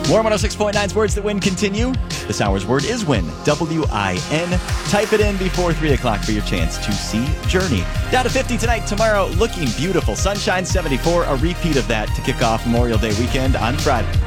More 106.9's Words That Win continue. This hour's word is win. W-I-N. Type it in before 3 o'clock for your chance to see Journey. Down to 50 tonight, tomorrow, looking beautiful. Sunshine 74, a repeat of that to kick off Memorial Day weekend on Friday.